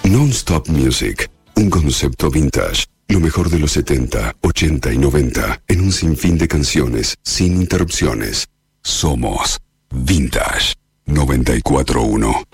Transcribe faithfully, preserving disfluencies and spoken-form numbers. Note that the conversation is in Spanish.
Non-Stop Music, un concepto vintage. Lo mejor de los setenta, ochenta y noventa en un sinfín de canciones sin interrupciones. Somos Vintage noventa y cuatro punto uno.